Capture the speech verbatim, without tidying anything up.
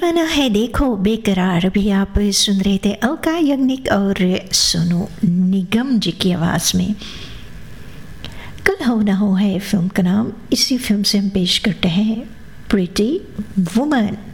दीवाना है देखो बेकरार भी आप सुन रहे थे अलका याग्निक और सोनू निगम जी की आवाज़ में। कल हो ना हो है फिल्म का नाम। इसी फिल्म से हम पेश करते हैं प्रिटी वुमन।